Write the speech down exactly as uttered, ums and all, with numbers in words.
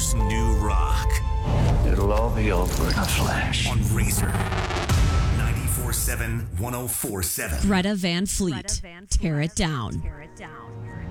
There's new rock. It'll all be over in a flash. On Razor. ninety-four point seven, one oh four point seven. Greta Van Fleet. Tear it down. Tear it down.